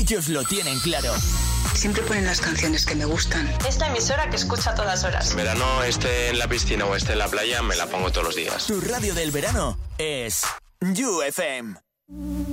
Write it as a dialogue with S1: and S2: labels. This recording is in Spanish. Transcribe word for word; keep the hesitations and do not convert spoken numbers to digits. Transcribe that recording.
S1: Ellos lo tienen claro.
S2: Siempre ponen las canciones que me gustan.
S3: Esta emisora que escucho a todas horas.
S4: En verano, esté en la piscina o esté en la playa, me la pongo todos los días.
S1: Tu radio del verano es You F M.